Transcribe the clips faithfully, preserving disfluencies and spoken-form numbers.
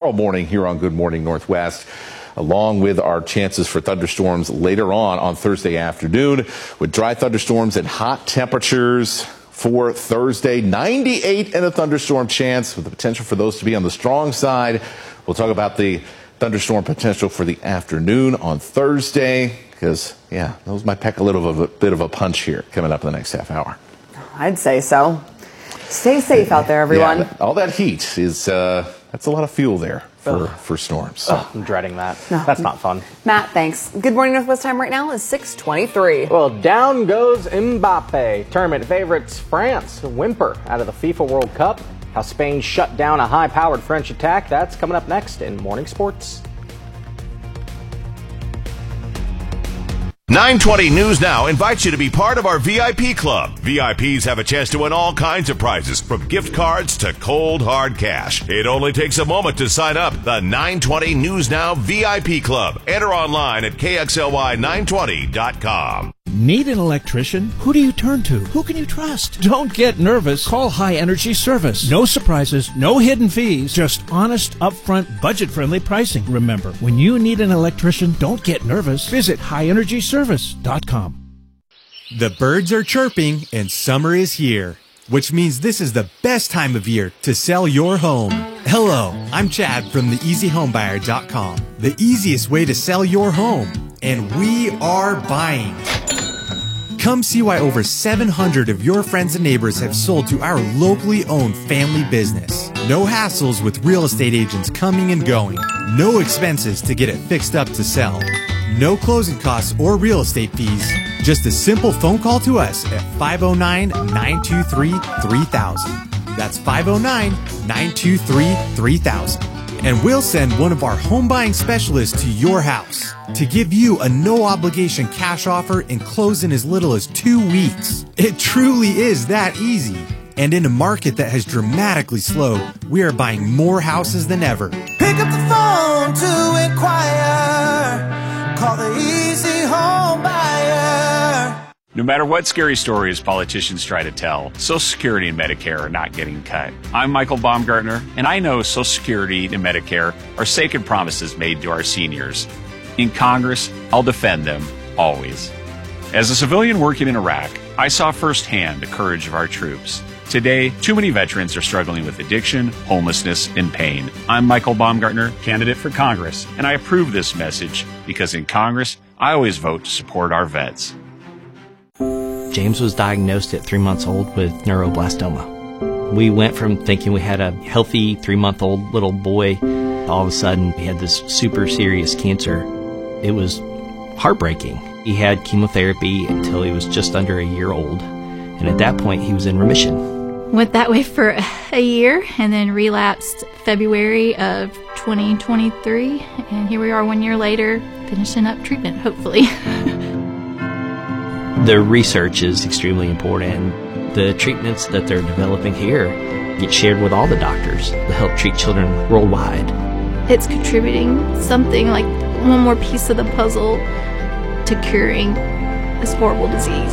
tomorrow morning here on Good Morning Northwest, along with our chances for thunderstorms later on on Thursday afternoon, with dry thunderstorms and hot temperatures for Thursday. ninety-eight and a thunderstorm chance, with the potential for those to be on the strong side. We'll talk about the thunderstorm potential for the afternoon on Thursday, because, yeah, those might pack a little of a bit of a punch here coming up in the next half hour. I'd say so. Stay safe out there, everyone. Yeah, all that heat is, uh, that's a lot of fuel there for, for storms. So. Oh, I'm dreading that. No. That's not fun. Matt, thanks. Good Morning Northwest time right now is six twenty-three. Well, down goes Mbappe. Tournament favorites France whimper out of the FIFA World Cup. How Spain shut down a high-powered French attack. That's coming up next in Morning Sports. nine twenty News Now invites you to be part of our V I P club. V I Ps have a chance to win all kinds of prizes, from gift cards to cold, hard cash. It only takes a moment to sign up. The nine twenty News Now V I P club. Enter online at K X L Y nine twenty dot com. Need an electrician? Who do you turn to? Who can you trust? Don't get nervous. Call High Energy Service. No surprises, no hidden fees, just honest, upfront, budget-friendly pricing. Remember, when you need an electrician, don't get nervous. Visit high energy service dot com. The birds are chirping and summer is here, which means this is the best time of year to sell your home. Hello, I'm Chad from the easy home buyer dot com, the easiest way to sell your home, and we are buying. Come see why over seven hundred of your friends and neighbors have sold to our locally owned family business. No hassles with real estate agents coming and going. No expenses to get it fixed up to sell. No closing costs or real estate fees. Just a simple phone call to us at five oh nine, nine two three, three thousand. That's five oh nine, nine two three, three thousand. And we'll send one of our home buying specialists to your house to give you a no-obligation cash offer and close in as little as two weeks. It truly is that easy. And in a market that has dramatically slowed, we are buying more houses than ever. Pick up the phone to inquire. Call the Easy Home Buyer. No matter what scary stories politicians try to tell, Social Security and Medicare are not getting cut. I'm Michael Baumgartner, and I know Social Security and Medicare are sacred promises made to our seniors. In Congress, I'll defend them, always. As a civilian working in Iraq, I saw firsthand the courage of our troops. Today, too many veterans are struggling with addiction, homelessness, and pain. I'm Michael Baumgartner, candidate for Congress, and I approve this message because in Congress, I always vote to support our vets. James was diagnosed at three months old with neuroblastoma. We went from thinking we had a healthy three-month-old little boy, all of a sudden we had this super serious cancer. It was heartbreaking. He had chemotherapy until he was just under a year old, and at that point he was in remission. Went that way for a year and then relapsed February of twenty twenty-three, and here we are one year later finishing up treatment, hopefully. The research is extremely important. The treatments that they're developing here get shared with all the doctors to help treat children worldwide. It's contributing something like one more piece of the puzzle to curing this horrible disease.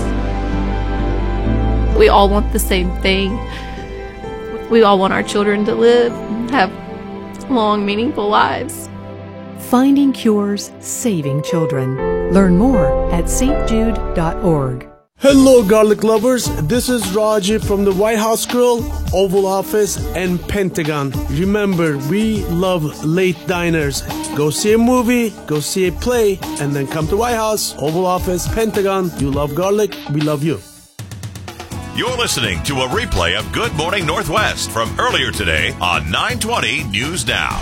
We all want the same thing. We all want our children to live, have long, meaningful lives. Finding cures, saving children. Learn more at s t jude dot org. Hello, garlic lovers. This is Raji from the White House Grill, Oval Office, and Pentagon. Remember, we love late diners. Go see a movie, go see a play, and then come to White House, Oval Office, Pentagon. You love garlic, we love you. You're listening to a replay of Good Morning Northwest from earlier today on nine twenty News Now.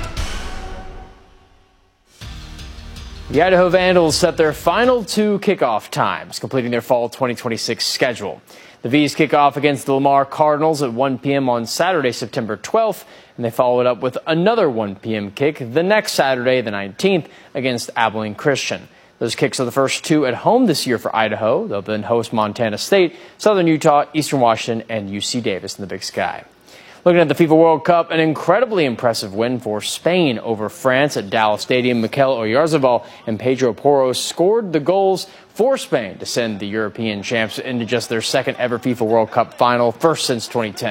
The Idaho Vandals set their final two kickoff times, completing their fall twenty twenty-six schedule. The V's kick off against the Lamar Cardinals at one p.m. on Saturday, September twelfth, and they follow it up with another one p.m. kick the next Saturday, the nineteenth, against Abilene Christian. Those kicks are the first two at home this year for Idaho. They'll then host Montana State, Southern Utah, Eastern Washington, and U C Davis in the Big Sky. Looking at the FIFA World Cup, an incredibly impressive win for Spain over France at Dallas Stadium. Mikel Oyarzabal and Pedro Porro scored the goals for Spain to send the European champs into just their second ever FIFA World Cup final, first since twenty ten.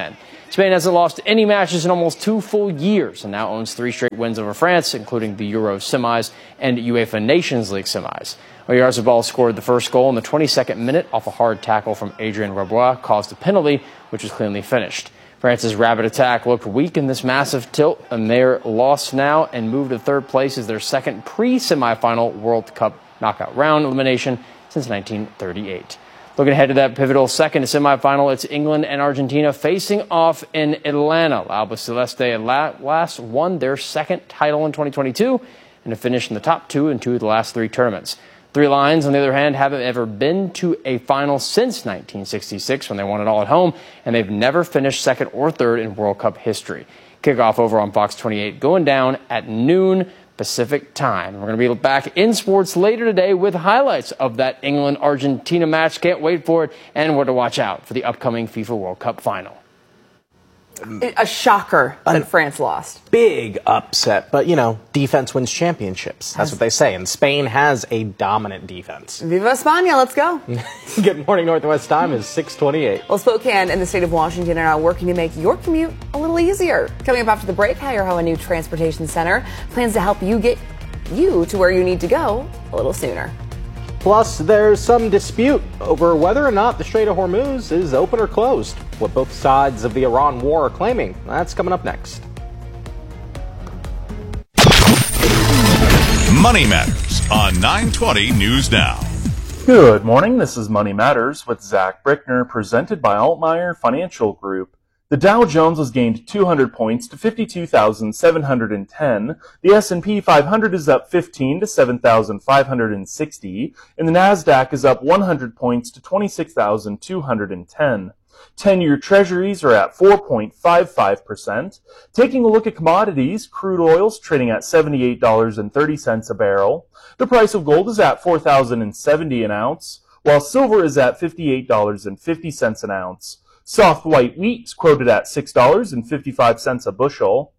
Spain hasn't lost any matches in almost two full years and now owns three straight wins over France, including the Euro semis and UEFA Nations League semis. Oyarzabal scored the first goal in the twenty-second minute off a hard tackle from Adrien Rabiot, caused a penalty, which was cleanly finished. France's rapid attack looked weak in this massive tilt, and they're lost now and moved to third place as their second pre-semifinal World Cup knockout round elimination since nineteen thirty-eight. Looking ahead to that pivotal second semifinal, it's England and Argentina facing off in Atlanta. Albiceleste at last won their second title in twenty twenty-two and have finished in the top two in two of the last three tournaments. Three Lions, on the other hand, haven't ever been to a final since nineteen sixty-six when they won it all at home, and they've never finished second or third in World Cup history. Kickoff over on Fox twenty-eight going down at noon Pacific time. We're going to be back in sports later today with highlights of that England-Argentina match. Can't wait for it, and what to watch out for the upcoming FIFA World Cup final. A shocker that France lost. Big upset, but you know, defense wins championships. That's what they say, and Spain has a dominant defense. Viva España, let's go. Good morning, Northwest time is six twenty-eight. Well, Spokane and the state of Washington are now working to make your commute a little easier. Coming up after the break, Hire-Ho, a new transportation center, plans to help you get you to where you need to go a little sooner. Plus, there's some dispute over whether or not the Strait of Hormuz is open or closed. What both sides of the Iran war are claiming. That's coming up next. Money Matters on nine twenty News Now. Good morning. This is Money Matters with Zach Brickner, presented by Altmeyer Financial Group. The Dow Jones has gained two hundred points to fifty-two thousand seven hundred ten. The S and P five hundred is up fifteen to seven thousand five hundred sixty. And the NASDAQ is up one hundred points to twenty-six thousand two hundred ten. ten-year treasuries are at four point five five percent. Taking a look at commodities, crude oil's trading at seventy-eight dollars and thirty cents a barrel. The price of gold is at four thousand seventy an ounce, while silver is at fifty-eight dollars and fifty cents an ounce. Soft white wheat's quoted at six dollars and fifty-five cents a bushel.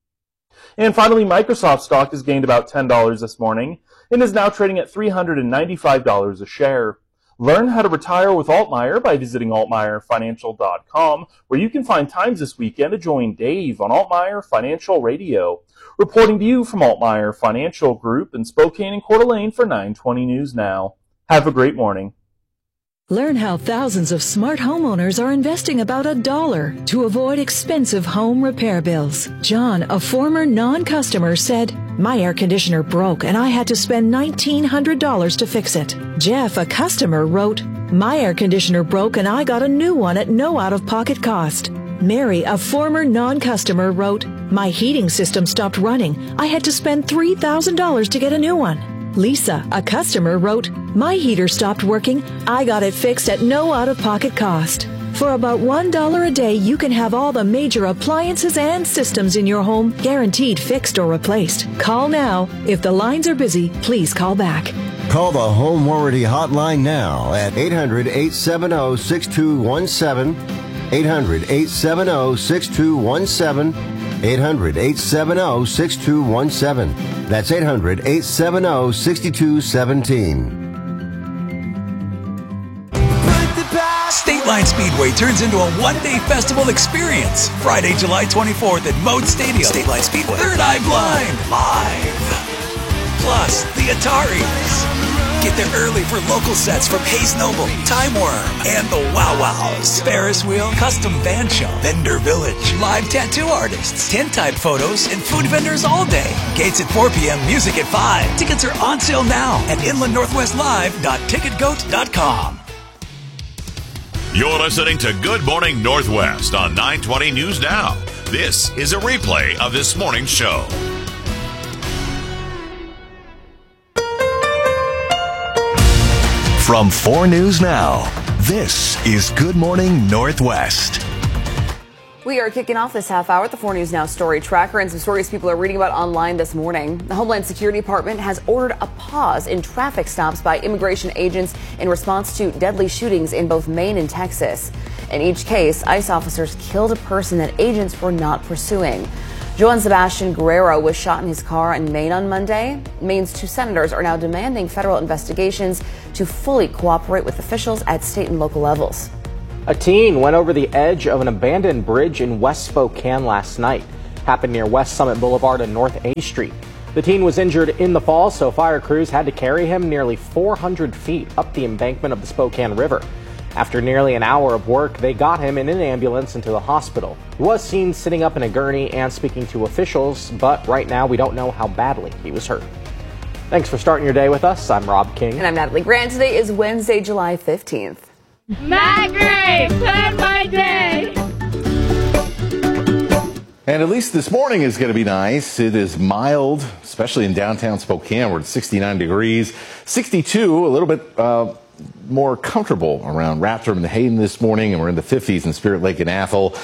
And finally, Microsoft stock has gained about ten dollars this morning and is now trading at three hundred ninety-five dollars a share. Learn how to retire with Altmeyer by visiting altmeyer financial dot com, where you can find times this weekend to join Dave on Altmeyer Financial Radio. Reporting to you from Altmeyer Financial Group in Spokane and Coeur d'Alene for nine twenty News Now. Have a great morning. Learn how thousands of smart homeowners are investing about a dollar to avoid expensive home repair bills. John, a former non-customer, said, "My air conditioner broke and I had to spend nineteen hundred dollars to fix it." Jeff, a customer, wrote, "My air conditioner broke and I got a new one at no out-of-pocket cost." Mary, a former non-customer, wrote, "My heating system stopped running. I had to spend three thousand dollars to get a new one." Lisa, a customer, wrote, "My heater stopped working. I got it fixed at no out-of-pocket cost." For about one dollar a day, you can have all the major appliances and systems in your home guaranteed fixed or replaced. Call now. If the lines are busy, please call back. Call the Home Warranty Hotline now at eight hundred, eight seven zero, six two one seven, eight hundred, eight seven zero, six two one seven, eight hundred, eight seven zero, six two one seven. That's eight hundred, eight seven zero, six two one seven. State Line Speedway turns into a one-day festival experience. Friday, July twenty-fourth at Moat Stadium. State Line Speedway. Third Eye Blind live. Plus, the Ataris. Get there early for local sets from Hayes Noble, Time Worm, and the Wow Wows. Ferris Wheel, Custom Van Show, Vendor Village, live tattoo artists, tintype photos, and food vendors all day. Gates at four p.m., music at five. Tickets are on sale now at inland northwest live dot ticket goat dot com. You're listening to Good Morning Northwest on nine twenty News Now. This is a replay of this morning's show. From four News Now, this is Good Morning Northwest. We are kicking off this half hour with the four News Now story tracker and some stories people are reading about online this morning. The Homeland Security Department has ordered a pause in traffic stops by immigration agents in response to deadly shootings in both Maine and Texas. In each case, ICE officers killed a person that agents were not pursuing. Joan Sebastian Guerrero was shot in his car in Maine on Monday. Maine's two senators are now demanding federal investigations to fully cooperate with officials at state and local levels. A teen went over the edge of an abandoned bridge in West Spokane last night. Happened near West Summit Boulevard and North A Street. The teen was injured in the fall, so fire crews had to carry him nearly four hundred feet up the embankment of the Spokane River. After nearly an hour of work, they got him in an ambulance into the hospital. He was seen sitting up in a gurney and speaking to officials, but right now we don't know how badly he was hurt. Thanks for starting your day with us. I'm Rob King. And I'm Natalie Grant. Today is Wednesday, July fifteenth. Matt Gray, plan my day. And at least this morning is going to be nice. It is mild, especially in downtown Spokane. We're at sixty-nine degrees, sixty-two, a little bit uh, more comfortable around Rathdrum and Hayden this morning, and we're in the fifties in Spirit Lake and Athol.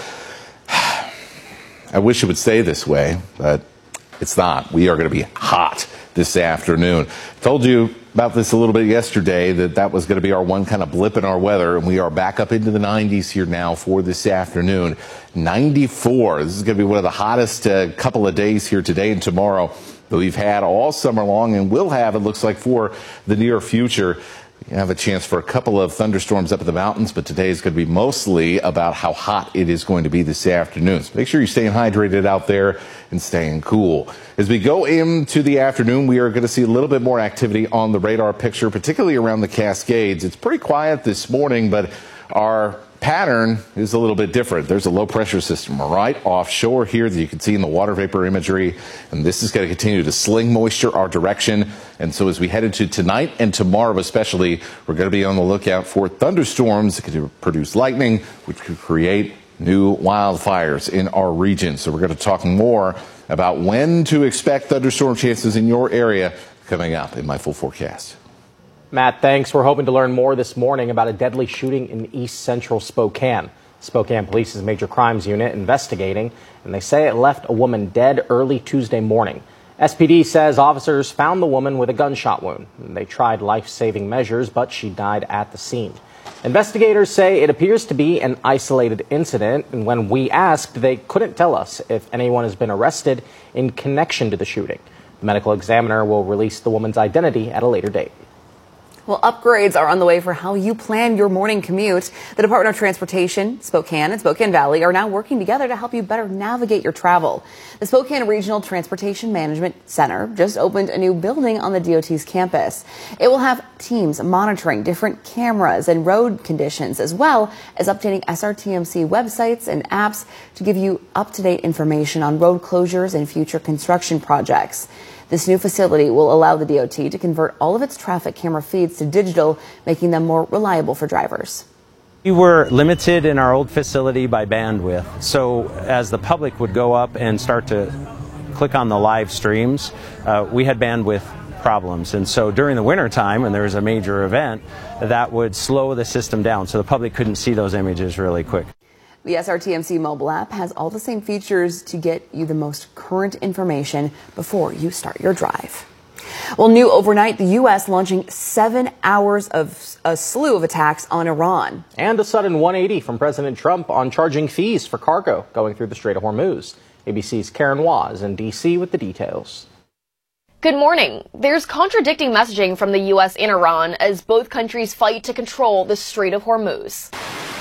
I wish it would stay this way, but it's not. We are going to be hot this afternoon. Told you about this a little bit yesterday, that that was going to be our one kind of blip in our weather, and we are back up into the nineties here now for this afternoon. ninety-four. This is going to be one of the hottest uh, couple of days here today and tomorrow that we've had all summer long, and will have, it looks like, for the near future. You have a chance for a couple of thunderstorms up in the mountains, but today is going to be mostly about how hot it is going to be this afternoon. So make sure you're staying hydrated out there and staying cool. As we go into the afternoon, we are going to see a little bit more activity on the radar picture, particularly around the Cascades. It's pretty quiet this morning, but our pattern is a little bit different. There's a low pressure system right offshore here that you can see in the water vapor imagery, and this is going to continue to sling moisture our direction. And so as we head into tonight and tomorrow especially, we're going to be on the lookout for thunderstorms that could produce lightning, which could create new wildfires in our region. So we're going to talk more about when to expect thunderstorm chances in your area coming up in my full forecast. Matt, thanks. We're hoping to learn more this morning about a deadly shooting in East Central Spokane. Spokane Police's Major Crimes Unit investigating, and they say it left a woman dead early Tuesday morning. S P D says officers found the woman with a gunshot wound. They tried life-saving measures, but she died at the scene. Investigators say it appears to be an isolated incident, and when we asked, they couldn't tell us if anyone has been arrested in connection to the shooting. The medical examiner will release the woman's identity at a later date. Well, upgrades are on the way for how you plan your morning commute. The Department of Transportation, Spokane, and Spokane Valley are now working together to help you better navigate your travel. The Spokane Regional Transportation Management Center just opened a new building on the D O T's campus. It will have teams monitoring different cameras and road conditions, as well as updating S R T M C websites and apps to give you up-to-date information on road closures and future construction projects. This new facility will allow the D O T to convert all of its traffic camera feeds to digital, making them more reliable for drivers. We were limited in our old facility by bandwidth, so as the public would go up and start to click on the live streams, uh, we had bandwidth problems. And so during the winter time, when there was a major event, that would slow the system down, so the public couldn't see those images really quick. The S R T M C mobile app has all the same features to get you the most current information before you start your drive. Well, new overnight, the U S launching seven hours of a slew of attacks on Iran. And a sudden one eighty from President Trump on charging fees for cargo going through the Strait of Hormuz. A B C's Karen Waz in D C with the details. Good morning. There's contradicting messaging from the U S and Iran as both countries fight to control the Strait of Hormuz.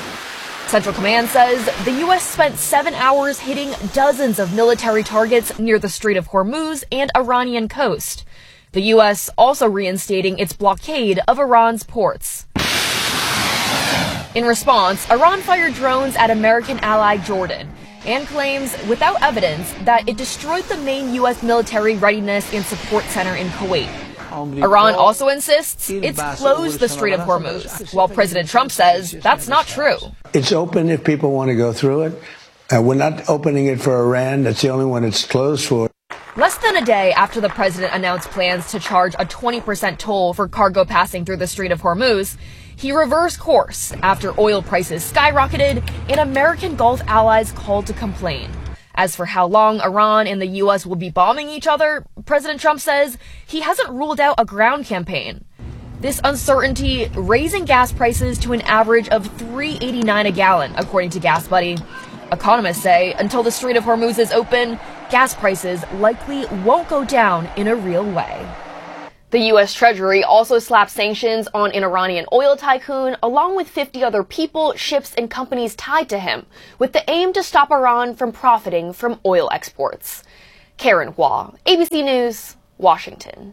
Central Command says the U S spent seven hours hitting dozens of military targets near the Strait of Hormuz and Iranian coast. The U S also reinstating its blockade of Iran's ports. In response, Iran fired drones at American ally Jordan and claims, without evidence, that it destroyed the main U S military readiness and support center in Kuwait. Iran also insists it's closed the Strait of Hormuz, while President Trump says that's not true. It's open if people want to go through it. Uh, we're not opening it for Iran. That's the only one it's closed for. Less than a day after the president announced plans to charge a twenty percent toll for cargo passing through the Strait of Hormuz, he reversed course after oil prices skyrocketed and American Gulf allies called to complain. As for how long Iran and the U S will be bombing each other, President Trump says he hasn't ruled out a ground campaign. This uncertainty raising gas prices to an average of three eighty-nine a gallon, according to GasBuddy. Economists say until the Strait of Hormuz is open, gas prices likely won't go down in a real way. The U S Treasury also slapped sanctions on an Iranian oil tycoon, along with fifty other people, ships, and companies tied to him, with the aim to stop Iran from profiting from oil exports. Karen Hua, A B C News, Washington.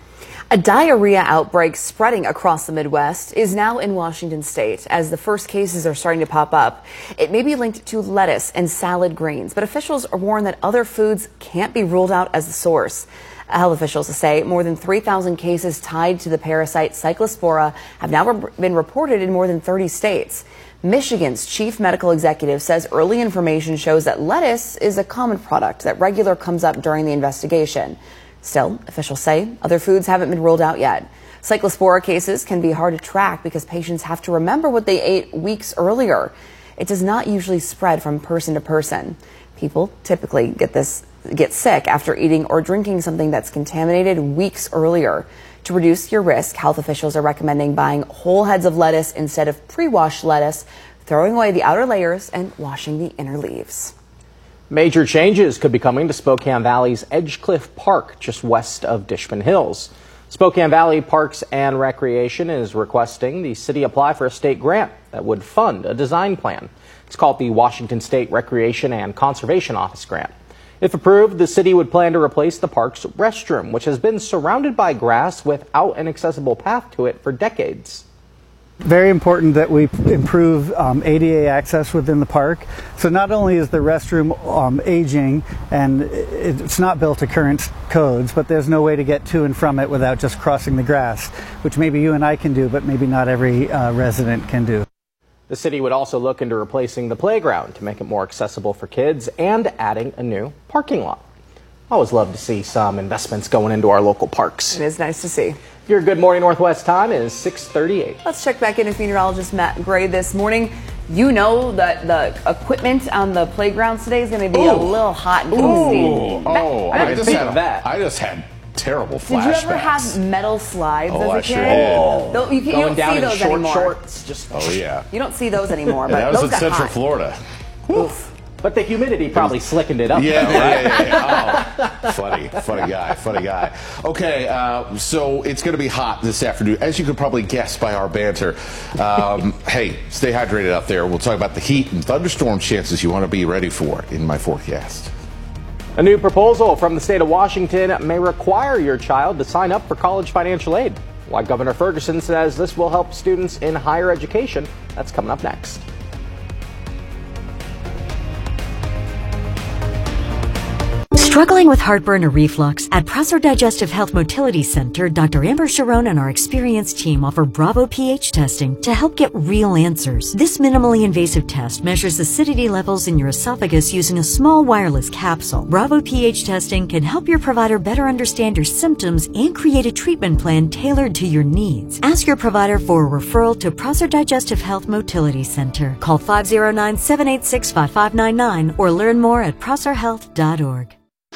A diarrhea outbreak spreading across the Midwest is now in Washington state as the first cases are starting to pop up. It may be linked to lettuce and salad greens, but officials warn that other foods can't be ruled out as the source. Health officials say more than three thousand cases tied to the parasite Cyclospora have now been reported in more than thirty states. Michigan's chief medical executive says early information shows that lettuce is a common product that regularly comes up during the investigation. Still, officials say other foods haven't been ruled out yet. Cyclospora cases can be hard to track because patients have to remember what they ate weeks earlier. It does not usually spread from person to person. People typically get this get sick after eating or drinking something that's contaminated weeks earlier. To reduce your risk, health officials are recommending buying whole heads of lettuce instead of pre-washed lettuce, throwing away the outer layers and washing the inner leaves. Major changes could be coming to Spokane Valley's Edgecliff Park, just west of Dishman Hills. Spokane Valley Parks and Recreation is requesting the city apply for a state grant that would fund a design plan. It's called the Washington State Recreation and Conservation Office Grant. If approved, the city would plan to replace the park's restroom, which has been surrounded by grass without an accessible path to it for decades. Very important that we improve um, A D A access within the park. So not only is the restroom um, aging and it's not built to current codes, but there's no way to get to and from it without just crossing the grass, which maybe you and I can do, but maybe not every uh, resident can do. The city would also look into replacing the playground to make it more accessible for kids and adding a new parking lot. I always love to see some investments going into our local parks. It is nice to see. Your Good Morning Northwest time is six thirty-eight. Let's check back in with meteorologist Matt Gray this morning. You know that the equipment on the playgrounds today is going to be Ooh. a little hot and Ooh. toasty. Oh, Matt, I just had that. I just had terrible flashbacks. Did you ever have metal slides Oh, as a I kid? sure did. Though you, can, you Going don't down see in those short anymore. shorts. Just Oh yeah. You don't see those anymore. And But that was those in got Central hot. Florida. Oof. But the humidity probably slickened it up. Yeah, though, yeah, right? yeah, yeah, yeah. Oh, funny, funny guy, funny guy. Okay, uh, so it's going to be hot this afternoon, as you could probably guess by our banter. Um, hey, stay hydrated out there. We'll talk about the heat and thunderstorm chances you want to be ready for in my forecast. A new proposal from the state of Washington may require your child to sign up for college financial aid. Why Governor Ferguson says this will help students in higher education. That's coming up next. Struggling with heartburn or reflux? At Prosser Digestive Health Motility Center, Doctor Amber Sharon and our experienced team offer Bravo pH testing to help get real answers. This minimally invasive test measures acidity levels in your esophagus using a small wireless capsule. Bravo pH testing can help your provider better understand your symptoms and create a treatment plan tailored to your needs. Ask your provider for a referral to Prosser Digestive Health Motility Center. Call five oh nine, seven eight six, five five nine nine or learn more at prosser health dot org.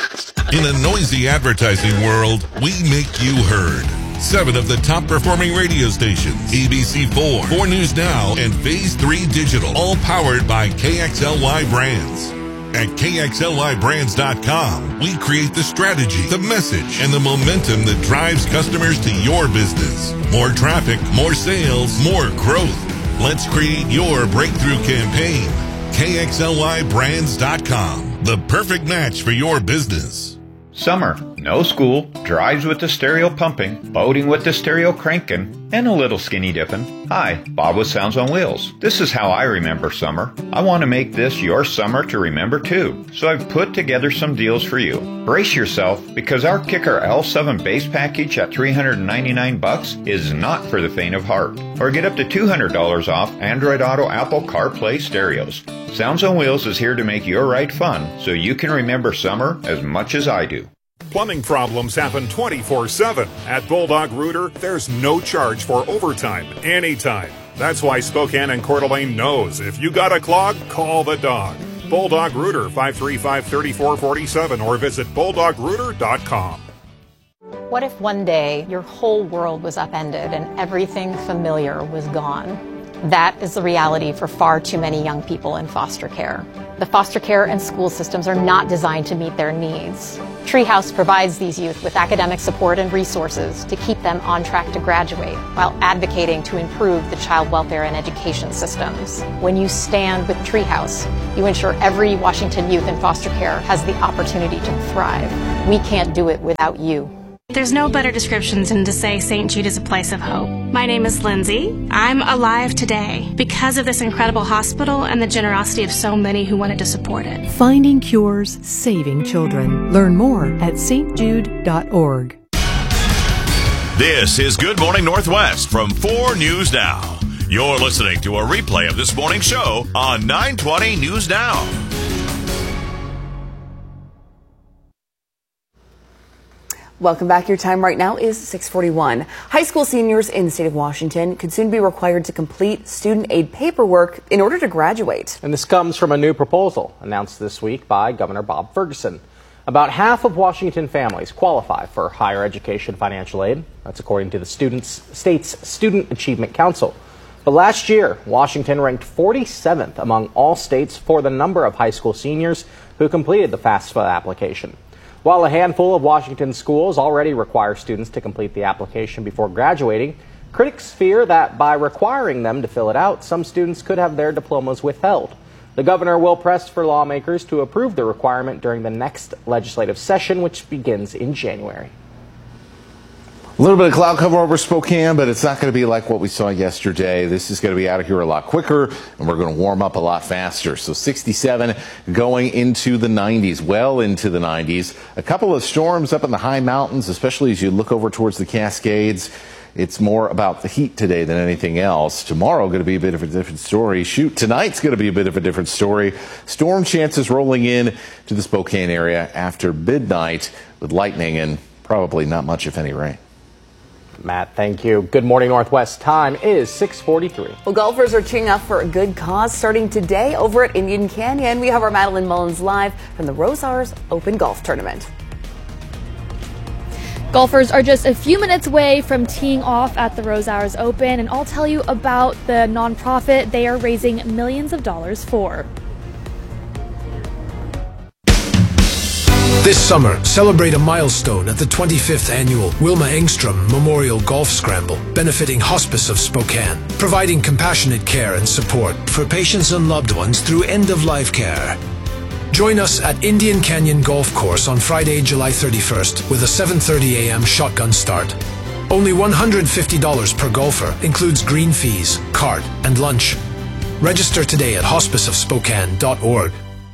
In a noisy advertising world, we make you heard. Seven of the top performing radio stations, A B C four, four News Now, and Phase three Digital, all powered by K X L Y Brands. At K X L Y brands dot com, we create the strategy, the message, and the momentum that drives customers to your business. More traffic, more sales, more growth. Let's create your breakthrough campaign. K X L Y brands dot com, the perfect match for your business. Summer, no school, drives with the stereo pumping, boating with the stereo cranking, and a little skinny dipping. Hi, Bob with Sounds on Wheels. This is how I remember summer. I want to make this your summer to remember too, so I've put together some deals for you. Brace yourself, because our Kicker L seven base package at three hundred ninety-nine bucks is not for the faint of heart. Or get up to two hundred dollars off Android Auto Apple CarPlay stereos. Sounds on Wheels is here to make your ride fun, so you can remember summer as much as I do. Plumbing problems happen twenty-four seven. At Bulldog Rooter, there's no charge for overtime, anytime. That's why Spokane and Coeur d'Alene knows if you got a clog, call the dog. Bulldog Rooter, five three five, three four four seven, or visit bulldog rooter dot com. What if one day your whole world was upended and everything familiar was gone? That is the reality for far too many young people in foster care. The foster care and school systems are not designed to meet their needs. Treehouse provides these youth with academic support and resources to keep them on track to graduate while advocating to improve the child welfare and education systems. When you stand with Treehouse, you ensure every Washington youth in foster care has the opportunity to thrive. We can't do it without you. There's no better description than to say Saint Jude is a place of hope. My name is Lindsay. I'm alive today because of this incredible hospital and the generosity of so many who wanted to support it. Finding cures, saving children. Learn more at s t jude dot org. This is Good Morning Northwest from four News Now. You're listening to a replay of this morning's show on nine twenty News Now. Welcome back. Your time right now is six forty-one. High school seniors in the state of Washington could soon be required to complete student aid paperwork in order to graduate. And this comes from a new proposal announced this week by Governor Bob Ferguson. About half of Washington families qualify for higher education financial aid. That's according to the students, state's Student Achievement Council. But last year, Washington ranked forty-seventh among all states for the number of high school seniors who completed the FAFSA application. While a handful of Washington schools already require students to complete the application before graduating, critics fear that by requiring them to fill it out, some students could have their diplomas withheld. The governor will press for lawmakers to approve the requirement during the next legislative session, which begins in January. A little bit of cloud cover over Spokane, but it's not going to be like what we saw yesterday. This is going to be out of here a lot quicker, and we're going to warm up a lot faster. So sixty-seven going into the nineties, well into the nineties. A couple of storms up in the high mountains, especially as you look over towards the Cascades. It's more about the heat today than anything else. Tomorrow going to be a bit of a different story. Shoot, tonight's going to be a bit of a different story. Storm chances rolling in to the Spokane area after midnight with lightning and probably not much, if any, rain. Matt, thank you. Good Morning Northwest. Time is six forty-three. Well, golfers are cheering up for a good cause starting today over at Indian Canyon. We have our Madeline Mullins live from the Rosars Open Golf Tournament. Golfers are just a few minutes away from teeing off at the Rosars Open, and I'll tell you about the nonprofit they are raising millions of dollars for. This summer, celebrate a milestone at the twenty-fifth Annual Wilma Engstrom Memorial Golf Scramble, benefiting Hospice of Spokane, providing compassionate care and support for patients and loved ones through end-of-life care. Join us at Indian Canyon Golf Course on Friday, July thirty-first with a seven thirty a m shotgun start. Only one hundred fifty dollars per golfer, includes green fees, cart, and lunch. Register today at hospice of spokane dot org.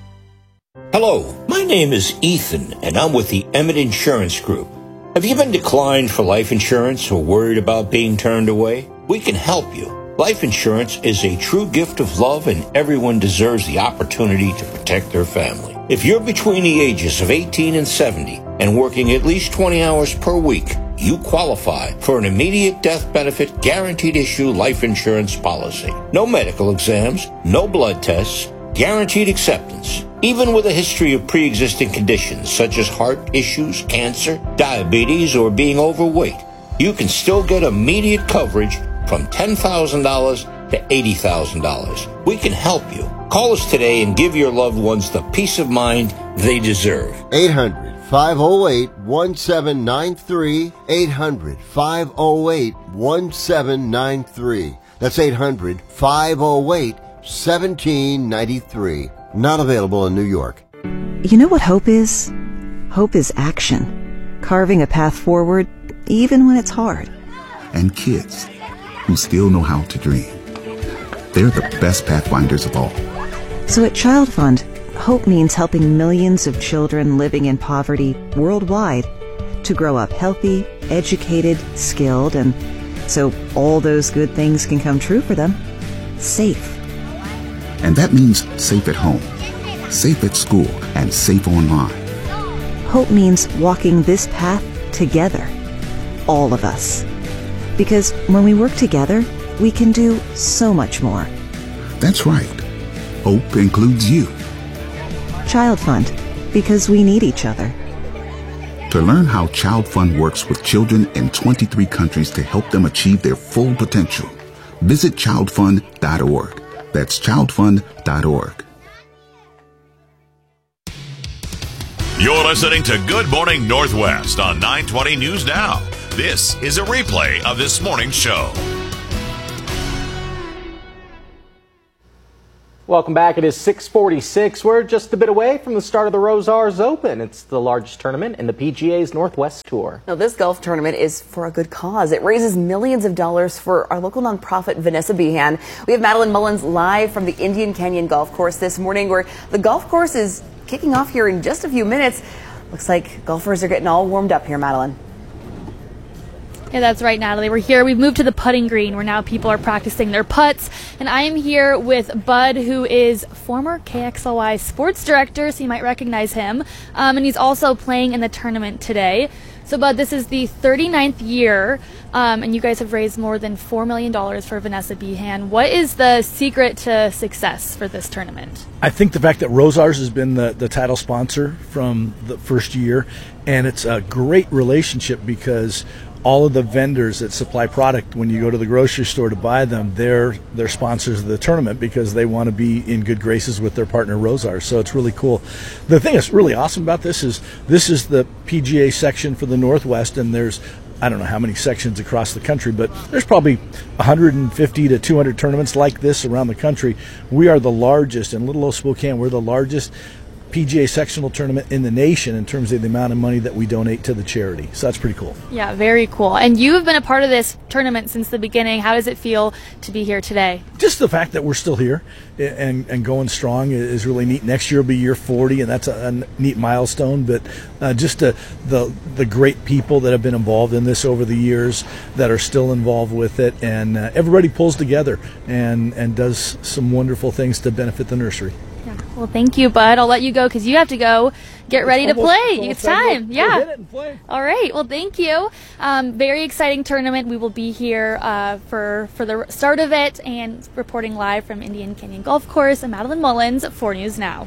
Hello, my name is Ethan, and I'm with the Emmett Insurance Group. Have you been declined for life insurance or worried about being turned away? We can help you. Life insurance is a true gift of love, and everyone deserves the opportunity to protect their family. If you're between the ages of eighteen and seventy and working at least twenty hours per week, you qualify for an immediate death benefit guaranteed issue life insurance policy. No medical exams, no blood tests, guaranteed acceptance. Even with a history of pre-existing conditions such as heart issues, cancer, diabetes, or being overweight, you can still get immediate coverage from ten thousand dollars to eighty thousand dollars. We can help you. Call us today and give your loved ones the peace of mind they deserve. eight hundred, five oh eight, one seven nine three. eight hundred, five oh eight, one seven nine three. That's eight hundred, five oh eight, one seven nine three. Not available in New York. You know what hope is? Hope is action. Carving a path forward, even when it's hard. And kids who still know how to dream. They're the best pathfinders of all. So at Child Fund, hope means helping millions of children living in poverty worldwide to grow up healthy, educated, skilled, and so all those good things can come true for them. Safe. And that means safe at home, safe at school, and safe online. Hope means walking this path together. All of us. Because when we work together, we can do so much more. That's right. Hope includes you. Child Fund, because we need each other. To learn how Child Fund works with children in twenty-three countries to help them achieve their full potential, visit child fund dot org. That's child fund dot org. You're listening to Good Morning Northwest on nine twenty News Now. This is a replay of this morning's show. Welcome back. It is six forty-six. We're just a bit away from the start of the Rosars Open. It's the largest tournament in the P G A's Northwest Tour. Now, this golf tournament is for a good cause. It raises millions of dollars for our local nonprofit, Vanessa Behan. We have Madeline Mullins live from the Indian Canyon Golf Course this morning, where the golf course is kicking off here in just a few minutes. Looks like golfers are getting all warmed up here, Madeline. Yeah, that's right, Natalie. We're here. We've moved to the putting green where now people are practicing their putts. And I am here with Bud, who is former K X L Y sports director, so you might recognize him. Um, and he's also playing in the tournament today. So, Bud, this is the thirty-ninth year, um, and you guys have raised more than four million dollars for Vanessa Behan. What is the secret to success for this tournament? I think the fact that Rosars has been the, the title sponsor from the first year, and it's a great relationship because all of the vendors that supply product, when you go to the grocery store to buy them, they're they're sponsors of the tournament because they want to be in good graces with their partner Rosars. So it's really cool. The thing that's really awesome about this is this is the P G A section for the Northwest, and there's I don't know how many sections across the country, but there's probably one hundred fifty to two hundred tournaments like this around the country. We are the largest, in Little Old Spokane, we're the largest P G A sectional tournament in the nation in terms of the amount of money that we donate to the charity. So that's pretty cool. Yeah, very cool. And you have been a part of this tournament since the beginning. How does it feel to be here today? Just the fact that we're still here and, and going strong is really neat. Next year will be year forty, and that's a, a neat milestone. But uh, just the, the the great people that have been involved in this over the years that are still involved with it, and uh, everybody pulls together and, and does some wonderful things to benefit the nursery. Yeah. Well, thank you, Bud. I'll let you go because you have to go get ready to play. It's time. Yeah. All right. Well, thank you. Um, very exciting tournament. We will be here uh, for, for the start of it and reporting live from Indian Canyon Golf Course. I'm Madeline Mullins, four News Now.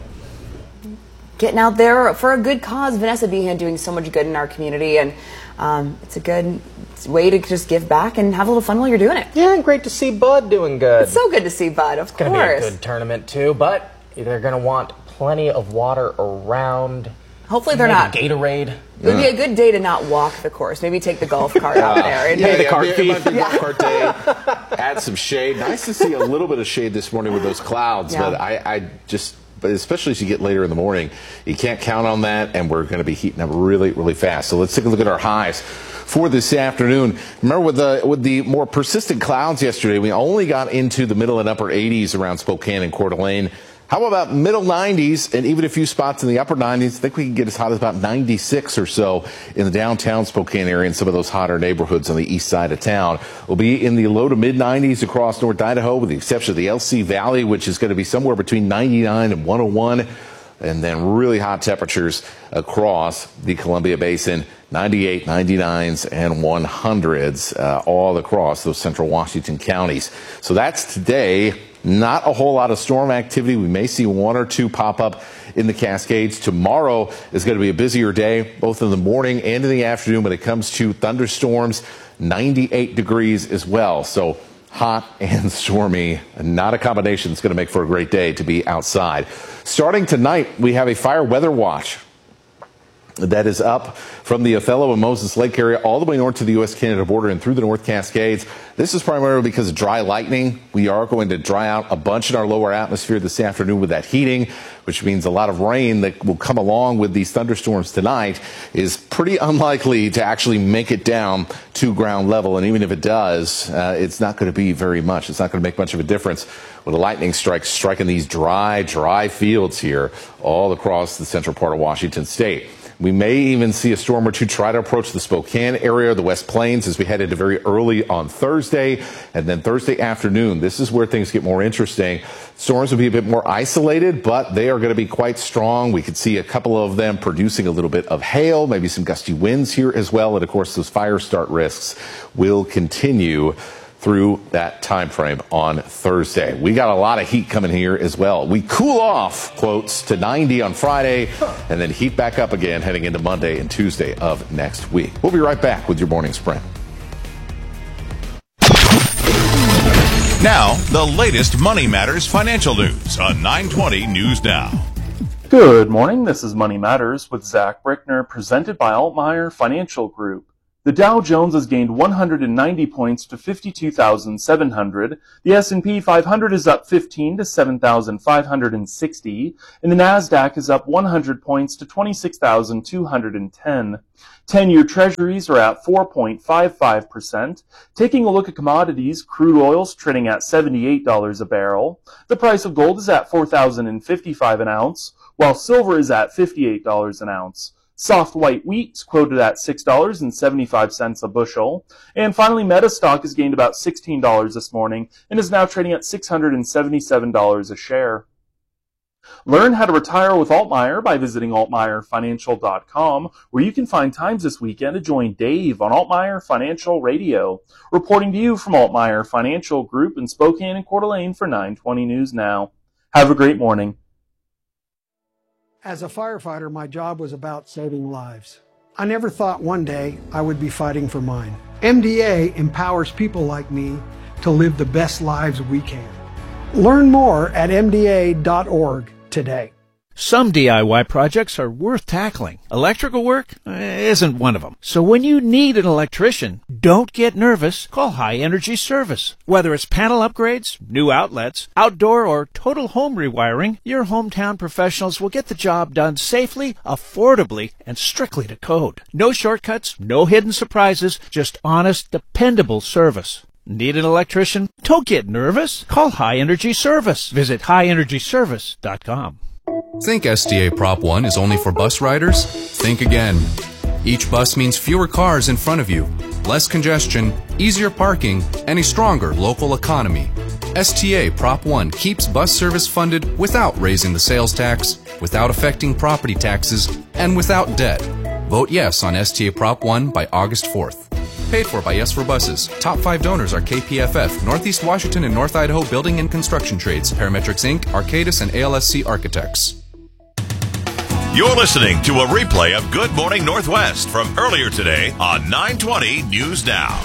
Getting out there for a good cause. Vanessa Behan doing so much good in our community, and um, it's a good way to just give back and have a little fun while you're doing it. Yeah, and great to see Bud doing good. It's so good to see Bud, of it's course. It's going to be a good tournament, too, but they're going to want plenty of water around. Hopefully they're Maybe not. Gatorade. It would be a good day to not walk the course. Maybe take the golf cart out there. And yeah, take yeah, the cart it might be a golf cart day. Add some shade. Nice to see a little bit of shade this morning with those clouds, Yeah. but I, I just, but especially as you get later in the morning, you can't count on that, and we're going to be heating up really, really fast. So let's take a look at our highs for this afternoon. Remember, with the with the more persistent clouds yesterday, we only got into the middle and upper eighties around Spokane and Coeur d'Alene. How about middle nineties and even a few spots in the upper nineties? I think we can get as hot as about ninety-six or so in the downtown Spokane area and some of those hotter neighborhoods on the east side of town. We'll be in the low to mid nineties across North Idaho, with the exception of the L C Valley, which is going to be somewhere between ninety-nine and one oh one. And then really hot temperatures across the Columbia Basin, ninety-eight, ninety-nines, and one hundreds uh, all across those central Washington counties. So that's today. Not a whole lot of storm activity. We may see one or two pop up in the Cascades. Tomorrow is going to be a busier day, both in the morning and in the afternoon when it comes to thunderstorms. ninety-eight degrees as well. So hot and stormy, not a combination that's going to make for a great day to be outside. Starting tonight, we have a fire weather watch that is up from the Othello and Moses Lake area all the way north to the U S Canada border and through the North Cascades. This is primarily because of dry lightning. We are going to dry out a bunch in our lower atmosphere this afternoon with that heating, which means a lot of rain that will come along with these thunderstorms tonight is pretty unlikely to actually make it down to ground level. And even if it does, uh, it's not going to be very much. It's not going to make much of a difference with a lightning strike striking these dry, dry fields here all across the central part of Washington state. We may even see a storm or two try to approach the Spokane area, the West Plains, as we head into very early on Thursday. And then Thursday afternoon, this is where things get more interesting. Storms will be a bit more isolated, but they are going to be quite strong. We could see a couple of them producing a little bit of hail, maybe some gusty winds here as well. And of course, those fire start risks will continue through that time frame on Thursday. We got a lot of heat coming here as well. We cool off, quotes, to ninety on Friday, and then heat back up again heading into Monday and Tuesday of next week. We'll be right back with your morning sprint. Now, the latest Money Matters financial news on nine twenty News Now. Good morning, this is Money Matters with Zach Brickner, presented by Altmeyer Financial Group. The Dow Jones has gained one hundred ninety points to fifty-two thousand seven hundred, the S and P five hundred is up fifteen to seven thousand five hundred sixty, and the NASDAQ is up one hundred points to twenty-six thousand two hundred ten. ten-year treasuries are at four point five five percent. Taking a look at commodities, crude oil's trading at seventy-eight dollars a barrel. The price of gold is at four thousand fifty-five an ounce, while silver is at fifty-eight dollars an ounce. Soft white wheat's quoted at six dollars and seventy-five cents a bushel. And finally, Meta stock has gained about sixteen dollars this morning and is now trading at six hundred seventy-seven dollars a share. Learn how to retire with Altmeyer by visiting altmeyer financial dot com, where you can find times this weekend to join Dave on Altmeyer Financial Radio. Reporting to you from Altmeyer Financial Group in Spokane and Coeur d'Alene for nine twenty News Now. Have a great morning. As a firefighter, my job was about saving lives. I never thought one day I would be fighting for mine. M D A empowers people like me to live the best lives we can. Learn more at M D A dot org today. Some D I Y projects are worth tackling. Electrical work isn't one of them. So when you need an electrician, don't get nervous. Call High Energy Service. Whether it's panel upgrades, new outlets, outdoor or total home rewiring, your hometown professionals will get the job done safely, affordably, and strictly to code. No shortcuts, no hidden surprises, just honest, dependable service. Need an electrician? Don't get nervous. Call High Energy Service. Visit high energy service dot com. Think S T A Prop one is only for bus riders? Think again. Each bus means fewer cars in front of you, less congestion, easier parking, and a stronger local economy. S T A Prop one keeps bus service funded without raising the sales tax, without affecting property taxes, and without debt. Vote yes on S T A Prop one by August fourth. Paid for by Yes for Buses. Top five donors are K P F F, Northeast Washington and North Idaho Building and Construction Trades, Parametrics Incorporated, Arcadis, and A L S C Architects. You're listening to a replay of Good Morning Northwest from earlier today on nine twenty News Now.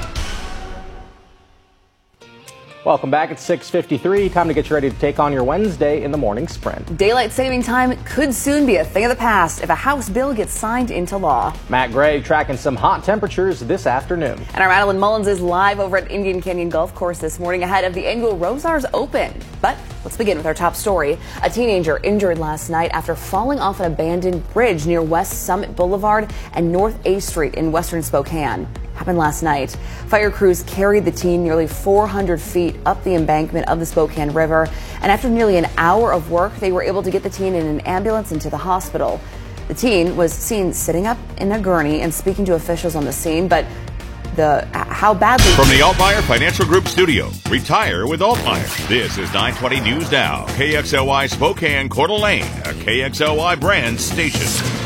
Welcome back at six fifty-three. Time to get you ready to take on your Wednesday in the morning sprint. Daylight saving time could soon be a thing of the past if a House bill gets signed into law. Matt Gray tracking some hot temperatures this afternoon. And our Madeline Mullins is live over at Indian Canyon Golf Course this morning ahead of the annual Rosars Open. But let's begin with our top story. A teenager injured last night after falling off an abandoned bridge near West Summit Boulevard and North A Street in western Spokane. Happened last night. Fire crews carried the teen nearly four hundred feet up the embankment of the Spokane River, and after nearly an hour of work, they were able to get the teen in an ambulance into the hospital. The teen was seen sitting up in a gurney and speaking to officials on the scene, but the how badly... From the Altmeyer Financial Group studio, retire with Altmeyer. This is nine twenty News Now, K X L Y Spokane, Coeur d'Alene, a K X L Y brand station.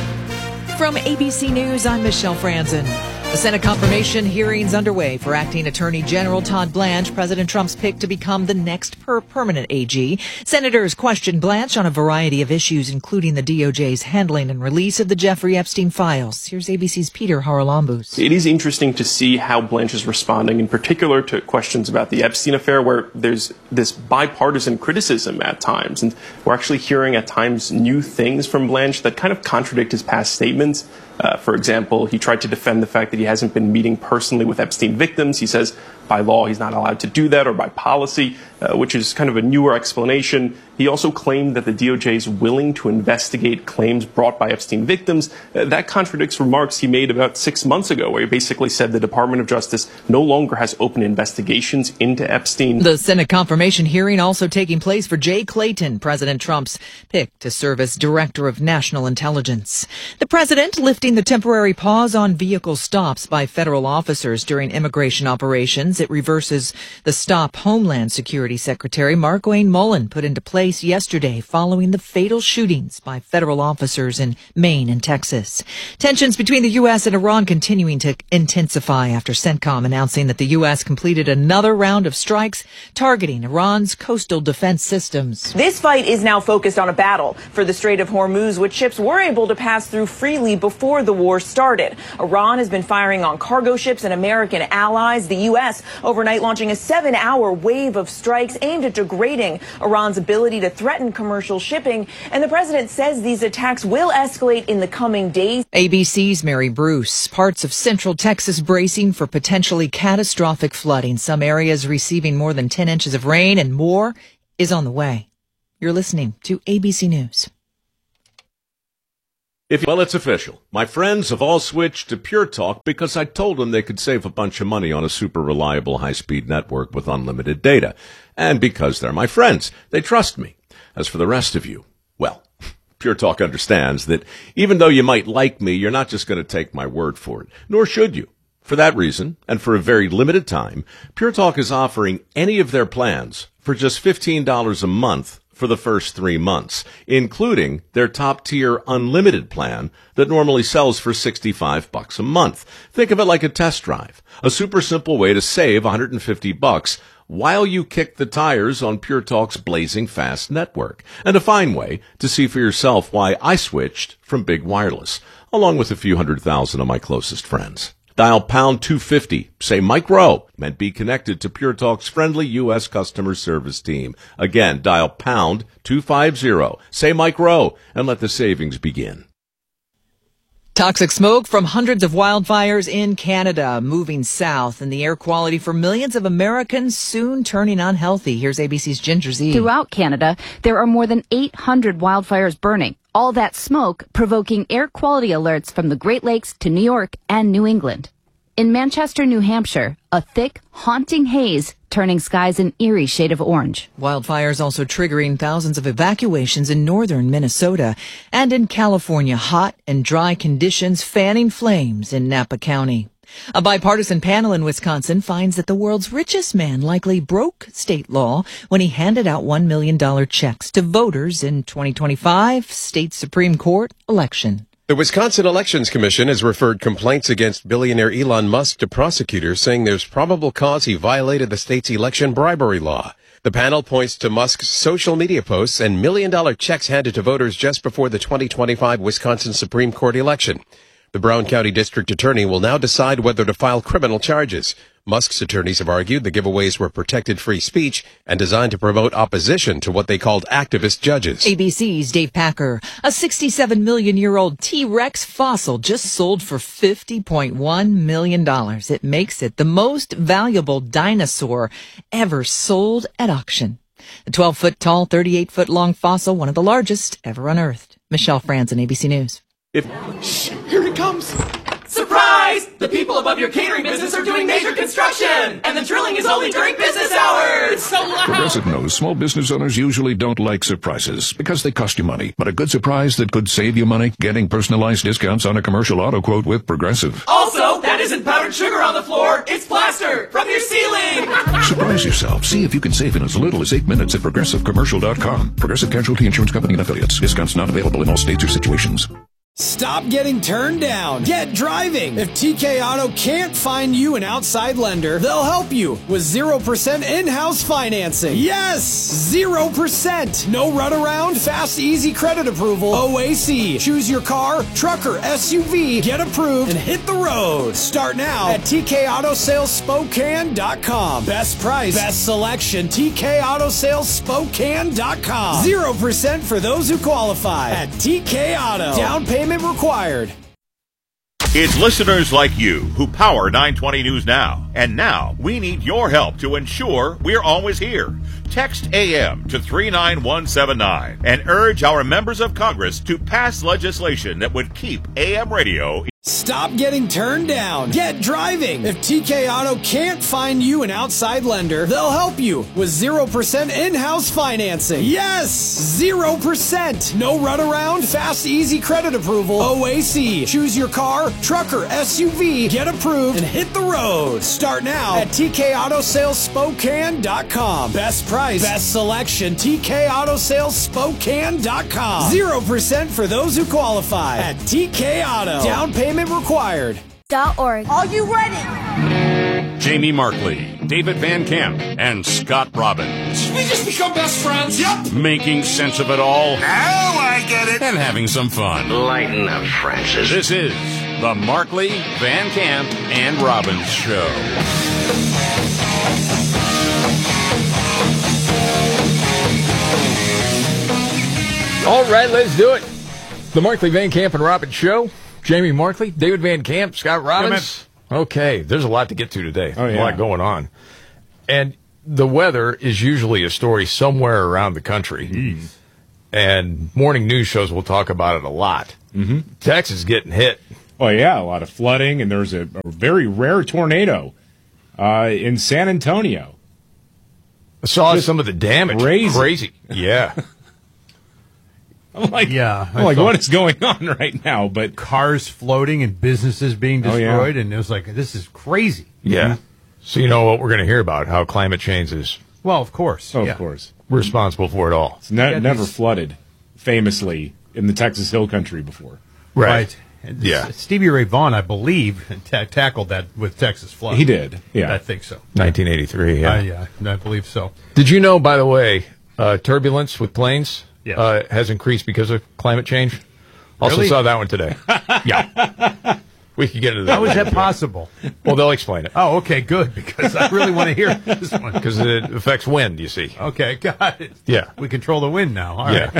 From A B C News, I'm Michelle Franzen. The Senate confirmation hearings underway for Acting Attorney General Todd Blanche, President Trump's pick to become the next per permanent A G. Senators questioned Blanche on a variety of issues, including the D O J's handling and release of the Jeffrey Epstein files. Here's A B C's Peter Haralambous. It is interesting to see how Blanche is responding, in particular to questions about the Epstein affair, where there's this bipartisan criticism at times. And we're actually hearing at times new things from Blanche that kind of contradict his past statements. Uh, for example, he tried to defend the fact that he hasn't been meeting personally with Epstein victims. He says by law he's not allowed to do that, or by policy, uh, which is kind of a newer explanation. He also claimed that the D O J is willing to investigate claims brought by Epstein victims. Uh, that contradicts remarks he made about six months ago, where he basically said the Department of Justice no longer has open investigations into Epstein. The Senate confirmation hearing also taking place for Jay Clayton, President Trump's pick to serve as Director of National Intelligence. The president lifting the temporary pause on vehicle stops by federal officers during immigration operations. It reverses the stop Homeland Security Secretary Markwayne Mullin put into place yesterday following the fatal shootings by federal officers in Maine and Texas. Tensions between the U S and Iran continuing to intensify after CENTCOM announcing that the U S completed another round of strikes targeting Iran's coastal defense systems. This fight is now focused on a battle for the Strait of Hormuz, which ships were able to pass through freely before the war started. Iran has been firing on cargo ships and American allies. The U S overnight launching a seven-hour wave of strikes aimed at degrading Iran's ability ability to threaten commercial shipping, and the president says these attacks will escalate in the coming days. A B C's Mary Bruce. Parts of central Texas bracing for potentially catastrophic flooding. Some areas receiving more than ten inches of rain, and more is on the way. You're listening to A B C News. If, well, it's official. My friends have all switched to Pure Talk because I told them they could save a bunch of money on a super reliable high-speed network with unlimited data. And because they're my friends, they trust me. As for the rest of you, well, Pure Talk understands that even though you might like me, you're not just going to take my word for it, nor should you. For that reason, and for a very limited time, Pure Talk is offering any of their plans for just fifteen dollars a month for the first three months, including their top-tier unlimited plan that normally sells for sixty-five bucks a month. Think of it like a test drive, a super simple way to save one hundred fifty bucks while you kick the tires on Pure Talk's blazing fast network, and a fine way to see for yourself why I switched from Big Wireless, along with a few hundred thousand of my closest friends. Dial pound two fifty, say Mike Rowe, and be connected to Pure Talk's friendly U S customer service team. Again, dial pound two fifty, say Mike Rowe, and let the savings begin. Toxic smoke from hundreds of wildfires in Canada moving south, and the air quality for millions of Americans soon turning unhealthy. Here's A B C's Ginger Zee. Throughout Canada, there are more than eight hundred wildfires burning. All that smoke provoking air quality alerts from the Great Lakes to New York and New England. In Manchester, New Hampshire, a thick, haunting haze turning skies an eerie shade of orange. Wildfires also triggering thousands of evacuations in northern Minnesota. And in California, hot and dry conditions fanning flames in Napa County. A bipartisan panel in Wisconsin finds that the world's richest man likely broke state law when he handed out one million dollars checks to voters in twenty twenty-five state Supreme Court election. The Wisconsin Elections Commission has referred complaints against billionaire Elon Musk to prosecutors, saying there's probable cause he violated the state's election bribery law. The panel points to Musk's social media posts and million-dollar checks handed to voters just before the twenty twenty-five Wisconsin Supreme Court election. The Brown County District Attorney will now decide whether to file criminal charges. Musk's attorneys have argued the giveaways were protected free speech and designed to promote opposition to what they called activist judges. A B C's Dave Packer. A sixty-seven million year old T-Rex fossil just sold for fifty point one million dollars. It makes it the most valuable dinosaur ever sold at auction. The twelve foot tall, thirty-eight foot long fossil, one of the largest ever unearthed. Michelle Franzen, A B C News. If Shh, here it comes. Surprise! The people above your catering business are doing major construction, and the drilling is only during business hours. It's so loud. Progressive knows small business owners usually don't like surprises because they cost you money. But a good surprise that could save you money, getting personalized discounts on a commercial auto quote with Progressive. Also, that isn't powdered sugar on the floor. It's plaster from your ceiling. Surprise yourself. See if you can save in as little as eight minutes at progressive commercial dot com. Progressive Casualty Insurance Company and Affiliates. Discounts not available in all states or situations. Stop getting turned down. Get driving. If T K Auto can't find you an outside lender, they'll help you with zero percent in-house financing. Yes! zero percent. No runaround, fast, easy credit approval. O A C. Choose your car, truck, or S U V. Get approved and hit the road. Start now at T K Auto Sales Spokane dot com. Best price, best selection. T K Auto Sales Spokane dot com. zero percent for those who qualify at T K Auto. Down payment required. It's listeners like you who power nine twenty News Now. And now we need your help to ensure we're always here. Text A M to three nine one seven nine and urge our members of Congress to pass legislation that would keep A M radio. Stop getting turned down. Get driving. If T K Auto can't find you an outside lender, they'll help you with zero percent in-house financing. Yes! zero percent. No runaround, fast, easy credit approval. O A C. Choose your car, truck, or S U V. Get approved and hit the road. Start now at T K Auto Sales Spokane dot com. Best price, best selection. T K Auto Sales Spokane dot com. zero percent for those who qualify at T K Auto. Down payment required. .org. Are you ready? Jamie Markley, David Van Camp, and Scott Robbins. We just become best friends. Yep. Making sense of it all. Now I get it. And having some fun. Lighten up, Francis. This is the Markley, Van Camp, and Robbins Show. All right, let's do it. The Markley, Van Camp, and Robbins Show. Jamie Markley, David Van Camp, Scott Robbins. Yeah, okay, there's a lot to get to today. Oh, yeah. A lot going on. And the weather is usually a story somewhere around the country. Mm. And morning news shows will talk about it a lot. Mm-hmm. Texas is getting hit. Oh, yeah, a lot of flooding, and there's a, a very rare tornado uh, in San Antonio. I saw Just some of the damage. Crazy. Crazy. Yeah. I'm like, yeah, I'm like, what is going on right now? But cars floating and businesses being Oh, yeah. destroyed, and it was like, this is crazy. Yeah. So you know what we're going to hear about, how climate change is Well, of course. Oh, yeah. of course. responsible for it all. It's ne- Yeah, never these- flooded, famously, in the Texas Hill Country before. Right. And Yeah. S- Stevie Ray Vaughan, I believe, ta- tackled that with Texas flood. He did, yeah. I think so. nineteen eighty-three, yeah. I, yeah, I believe so. Did you know, by the way, uh, turbulence with planes Yes. uh, has increased because of climate change? Also Really? saw that one today. Yeah. We could get into that. How is later. that possible? Well, they'll explain it. Oh, okay, good, because I really want to hear this one. Because it affects wind, you see. Okay, got it. Yeah. We control the wind now. All right.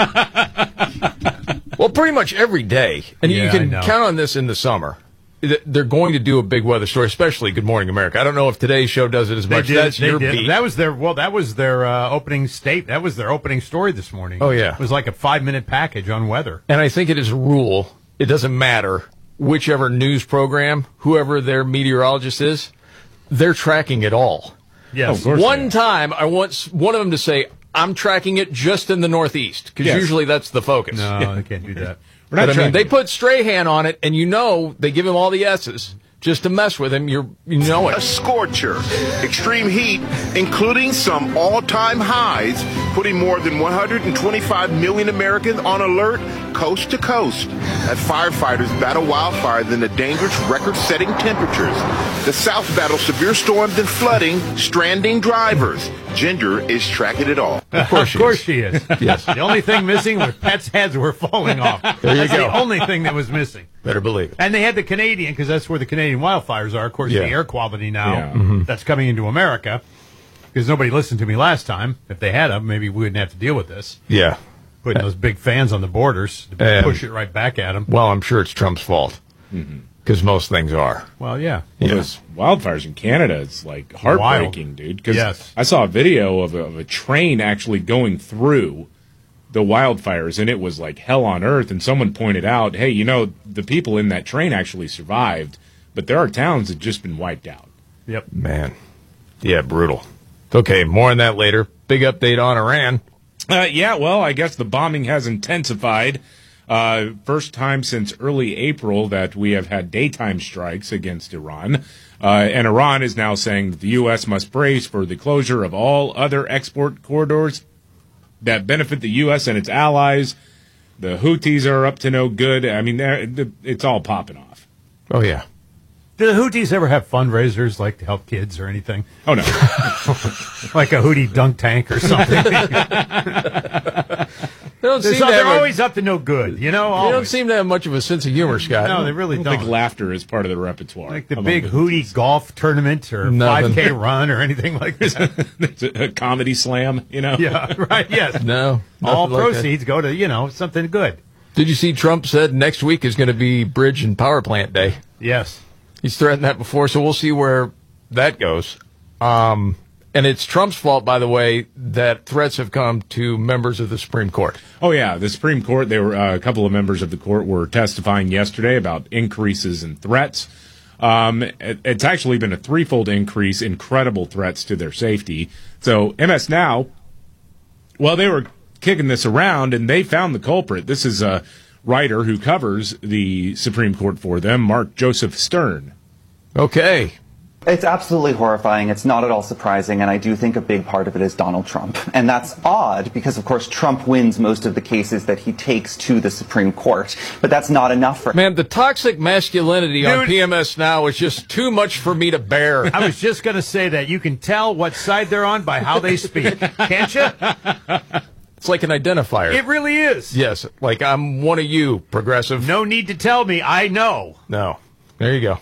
Yeah. Well, pretty much every day, and Yeah, you I can know. count on this in the summer. th- They're going to do a big weather story, especially Good Morning America. I don't know if today's show does it as They much. did, That's they your did. beat. That was their well. That was their uh, opening state. That was their opening story this morning. Oh, yeah. It was like a five minute package on weather. And I think it is a rule. It doesn't matter whichever news program, whoever their meteorologist is, they're tracking it all. Yes. Oh, of course One they are. time, I want s- one of them to say, I'm tracking it just in the Northeast, because Yes. usually that's the focus. No, they can't do that. We're not But I mean, tracking they it. put Strahan on it, and you know they give him all the S's just to mess with him. You're, you know A it. scorcher. Extreme heat, including some all-time highs, putting more than one hundred twenty-five million Americans on alert coast to coast as firefighters battle wildfires in the dangerous record-setting temperatures. The South battles severe storms and flooding, stranding drivers. Ginger is tracking it all. Of course, of course she is. Yes. The only thing missing was pets' heads were falling off. There you That's go. the only thing that was missing. Better believe it. And they had the Canadian, because that's where the Canadian wildfires are. Of course, Yeah. the air quality now Yeah. Mm-hmm. that's coming into America. Because nobody listened to me last time. If they had them, maybe we wouldn't have to deal with this. Yeah. Putting those big fans on the borders to And- push it right back at them. Well, I'm sure it's Trump's fault, because most things are. Well, yeah. Well, Yeah. those wildfires in Canada, it's like heartbreaking, dude. Because Yes. I saw a video of a, of a train actually going through the wildfires, and it was like hell on earth. And someone pointed out, hey, you know, the people in that train actually survived, but there are towns that just been wiped out. Yep. Man. Yeah, brutal. Okay, more on that later. Big update on Iran. Uh, yeah, well, I guess the bombing has intensified. Uh, first time since early April that we have had daytime strikes against Iran. Uh, and Iran is now saying that the U S must brace for the closure of all other export corridors that benefit the U S and its allies. The Houthis are up to no good. I mean, they're- it's all popping off. Oh, yeah. Do the Houthis ever have fundraisers like to help kids or anything? Oh, no. Like a Houthi dunk tank or something? They don't They're, seem to they're have a- always up to no good, you know? They don't Always. seem to have much of a sense of humor, Scott. No, they really I don't. think laughter is part of the repertoire. Like the among big the Houthi golf tournament or Nothing. five K run or anything like that. It's a, a comedy slam, you know? Yeah, right, yes. No. All nothing like that. proceeds go to, you know, something good. Did you see Trump said next week is going to be bridge and power plant day? Yes. He's threatened that before, so we'll see where that goes. Um, and it's Trump's fault, by the way, that threats have come to members of the Supreme Court. Oh yeah, the Supreme Court. There were uh, a couple of members of the court were testifying yesterday about increases in threats. Um, it, it's actually been a threefold increase, incredible threats to their safety. So M S Now, well, they were kicking this around and they found the culprit. This is a writer who covers the Supreme Court for them, Mark Joseph Stern. Okay. It's absolutely horrifying. It's not at all surprising, and I do think a big part of it is Donald Trump. And that's odd because, of course, Trump wins most of the cases that he takes to the Supreme Court. But that's not enough for Man, the toxic masculinity on Dude. P M S Now is just too much for me to bear. I was just going to say that. You can tell what side they're on by how they speak. Can't you? It's like an identifier. It really is. Yes, like I'm one of you, progressive. No need to tell me. I know. No. There you go.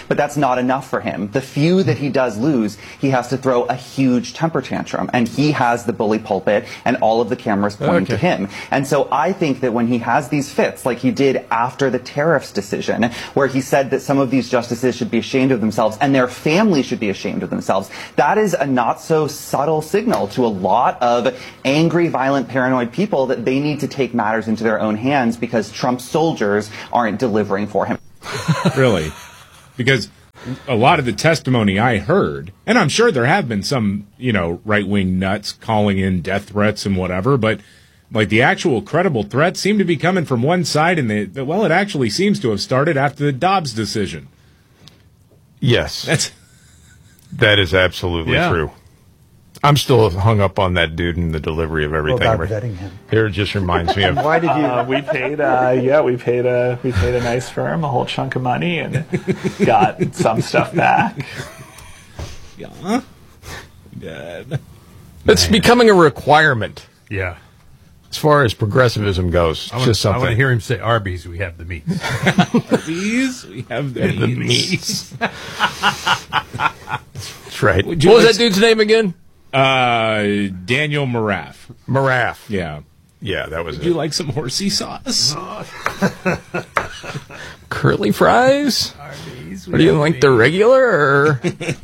but that's not enough for him. The few that he does lose, he has to throw a huge temper tantrum, and he has the bully pulpit and all of the cameras pointing Okay. to him. And so I think that when he has these fits, like he did after the tariffs decision, where he said that some of these justices should be ashamed of themselves and their families should be ashamed of themselves, that is a not so subtle signal to a lot of angry, violent, paranoid people that they need to take matters into their own hands because Trump's soldiers aren't delivering for him. Really? Because a lot of the testimony I heard, and I'm sure there have been some, you know, right-wing nuts calling in death threats and whatever, but like the actual credible threats seem to be coming from one side, and they, well, it actually seems to have started after the Dobbs decision. Yes. That's that is absolutely Yeah. true. I'm still hung up on that dude and the delivery of everything. about vetting him? Here it just reminds me of. Why did you? Uh, we paid. Uh, yeah, we paid a we paid a nice firm a whole chunk of money and got some stuff back. Yeah. Good. It's becoming a requirement. Yeah. As far as progressivism goes, it's I want, just I want something. to hear him say, Arby's, we have the meats. Arby's, we have the, the meats. That's right. Would What you was like- that dude's name again? Uh, Daniel Maraff. Maraff. Yeah. Yeah, that was Would it. you like some horsey sauce? Curly fries? Arby's, Or do you like the regular? Or?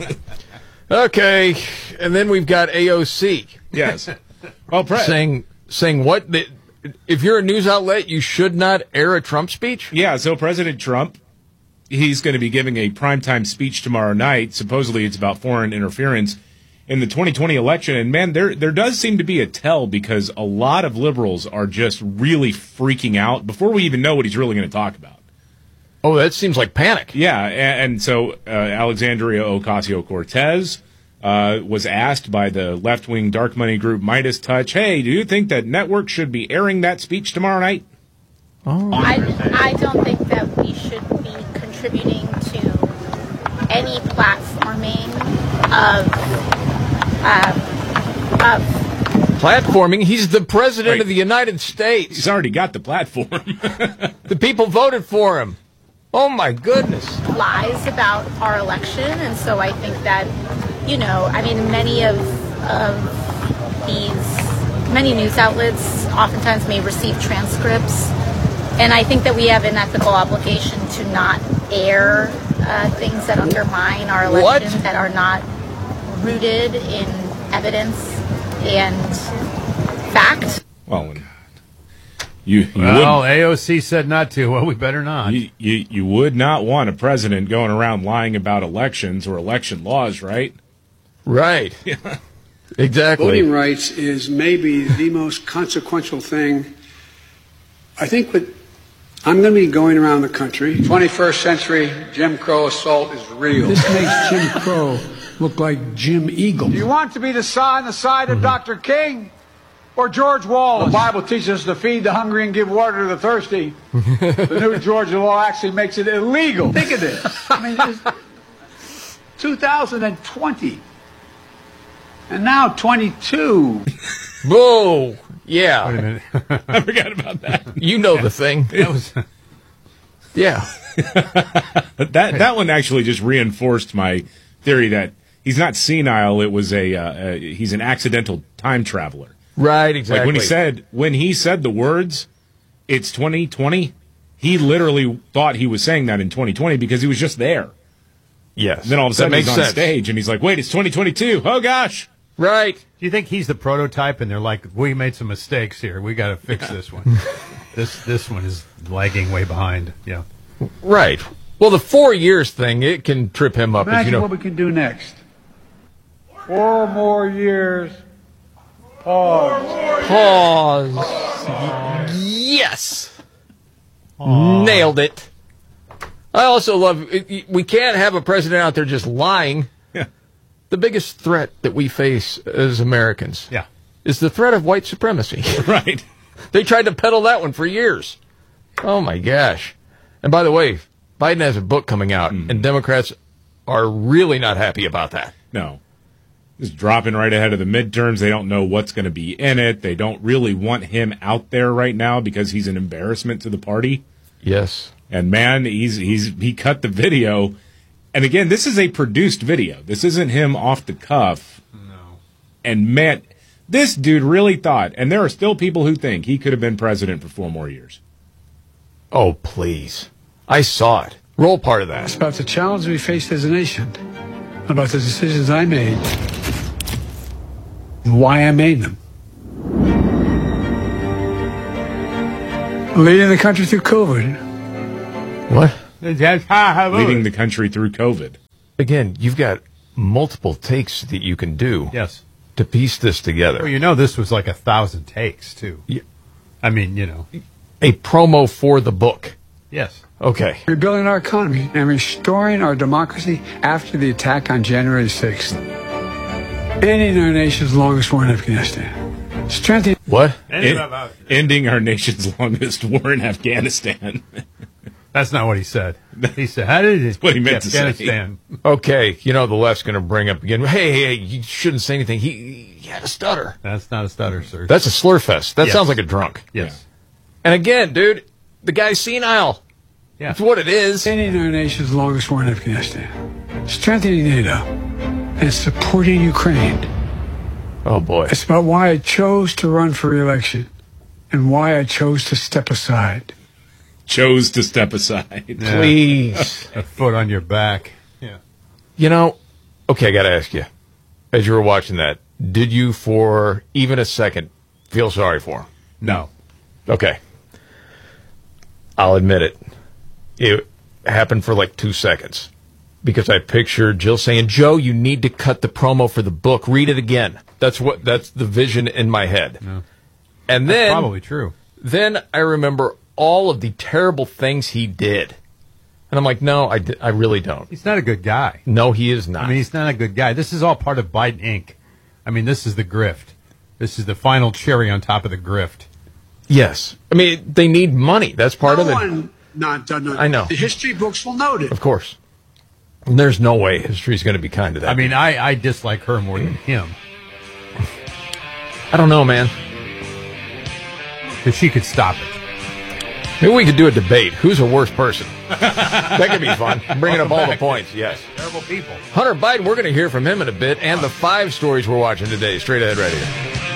Okay, and then we've got A O C. Yes. Well, pre- saying saying what? That if you're a news outlet, you should not air a Trump speech. Yeah, so President Trump, he's going to be giving a primetime speech tomorrow night. Supposedly it's about foreign interference in the twenty twenty election. And, man, there there does seem to be a tell because a lot of liberals are just really freaking out before we even know what he's really going to talk about. Oh, that seems like panic. Yeah, and, and so uh, Alexandria Ocasio-Cortez uh, was asked by the left-wing dark money group Midas Touch, hey, do you think that network should be airing that speech tomorrow night? Oh. I, I don't think that we should be contributing to any platforming of, um, of Platforming? He's the president Right. of the United States. He's already got the platform. The people voted for him. Oh, my goodness. lies about our election, and so I think that, you know, I mean, many of, of these, many news outlets oftentimes may receive transcripts, and I think that we have an ethical obligation to not air uh, things that undermine our What? election, that are not rooted in evidence and fact. Well, you, you Well, wouldn't- A O C said not to. Well, we better not. You, you, you would not want a president going around lying about elections or election laws, right? Right. Exactly. Voting rights is maybe the most consequential thing. I think what I'm going to be going around the country. twenty-first century Jim Crow assault is real. This makes Jim Crow look like Jim Eagle. Do you want to be the side on the side of Doctor King or George Wallace? The Bible teaches us to feed the hungry and give water to the thirsty. The new Georgia law actually makes it illegal. Think of this. I mean, it's two thousand twenty. And now twenty-two. Whoa. Yeah. Wait a minute. I forgot about that. You know the thing. That was, Yeah. But that that one actually just reinforced my theory that he's not senile. It was a, uh, uh, he's an accidental time traveler. Right, exactly. Like when he said when he said the words, "It's twenty twenty," he literally thought he was saying that in twenty twenty because he was just there. Yes. And then all of a That sudden he's makes on sense. stage and he's like, "Wait, it's twenty twenty-two. Oh gosh!" Right. do you think he's the prototype and they're like, we made some mistakes here. We got to fix this one. this this one is lagging way behind. Yeah. Right. Well, the four years thing, it can trip him up. As Imagine you know. what we can do next. Four more years. Pause. Pause. Yes. Nailed it. I also love, we can't have a president out there just lying. The biggest threat that we face as Americans Yeah. is the threat of white supremacy. Right. They tried to peddle that one for years. Oh, my gosh. And by the way, Biden has a book coming out, and Democrats are really not happy about that. No. Just dropping right ahead of the midterms. They don't know what's going to be in it. They don't really want him out there right now because he's an embarrassment to the party. Yes. And man, he's he's he cut the video And again, this is a produced video. This isn't him off the cuff. No. And man, this dude really thought, and there are still people who think he could have been president for four more years. Oh, please. I saw it. Roll part of that. It's about the challenge we faced as a nation, about the decisions I made, and why I made them. Leading the country through COVID. What? Leading the country through COVID. Again, you've got multiple takes that you can do. Yes. To piece this together. Well, you know this was like a thousand takes, too. Yeah. I mean, you know. A promo for the book. Yes. Okay. Rebuilding our economy and restoring our democracy after the attack on January sixth. Ending our nation's longest war in Afghanistan. Strengthening... What? En- ending our nation's longest war in Afghanistan. That's not what he said. He said, how did it... That's what he meant to say. Afghanistan. Okay, you know the left's going to bring up again, hey, hey, hey, you shouldn't say anything. He, he had a stutter. That's not a stutter, sir. That's a slur fest. That Yes. sounds like a drunk. Yes. And again, dude, the guy's senile. Yeah. That's what it is. Ending our nation's longest war in Afghanistan. Strengthening NATO. And supporting Ukraine. Oh, boy. It's about why I chose to run for re-election. And why I chose to step aside. Chose to step aside. Yeah. Please. A foot on your back. Yeah. You know, okay, I got to ask you, as you were watching that, did you for even a second feel sorry for him? No. Okay. I'll admit it. It happened for like two seconds because I pictured Jill saying, Joe, you need to cut the promo for the book. Read it again. That's what, that's the vision in my head. No. And That's then, probably true. Then I remember all of the terrible things he did. And I'm like, no, I, di- I really don't. He's not a good guy. No, he is not. I mean, he's not a good guy. This is all part of Biden Incorporated. I mean, this is the grift. This is the final cherry on top of the grift. Yes. I mean, they need money. That's part no of it. One not done it. I know. The history books will note it. Of course. And there's no way history's going to be kind to that. I mean, I, I dislike her more than him. I don't know, man. Because she could stop it. Maybe we could do a debate. Who's a worse person? That could be fun. Bringing up all the points, yes. Terrible people. Hunter Biden, we're going to hear from him in a bit, and the five stories we're watching today. Straight ahead right here.